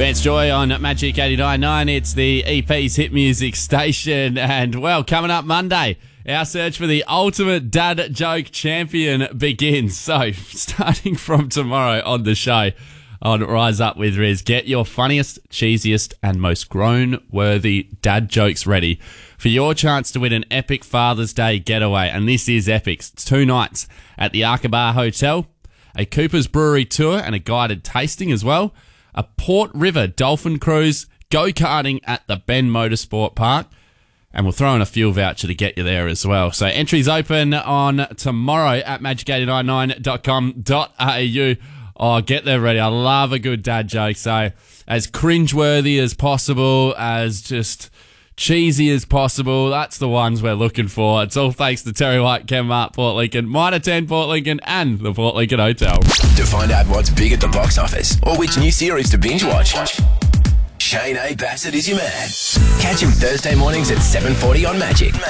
Vance Joy on Magic 89.9. It's the EP's hit music station. And, well, coming up Monday, our search for the ultimate dad joke champion begins. So, starting from tomorrow on the show on Rise Up with Riz, get your funniest, cheesiest, and most groan-worthy dad jokes ready for your chance to win an epic Father's Day getaway. And this is epic. It's 2 nights at the Aqaba Hotel, a Cooper's Brewery tour and a guided tasting as well, a Port River dolphin cruise, go-karting at the Bend Motorsport Park, and we'll throw in a fuel voucher to get you there as well. So entries open on tomorrow at magic899.com.au. Oh, get there ready. I love a good dad joke. So as cringeworthy as possible, as just cheesy as possible, that's the ones we're looking for. It's all thanks to Terry White, Ken Mart, Port Lincoln, Mitre 10 Port Lincoln, and the Port Lincoln Hotel. To find out what's big at the box office or which new series to binge watch, Shane A. Bassett is your man. Catch him Thursday mornings at 7:40 on Magic.